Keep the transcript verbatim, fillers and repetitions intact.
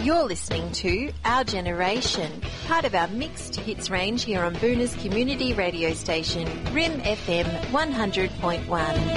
You're listening to Our Generation, part of our mixed hits range here on Boona's community radio station, R I M F M one hundred point one.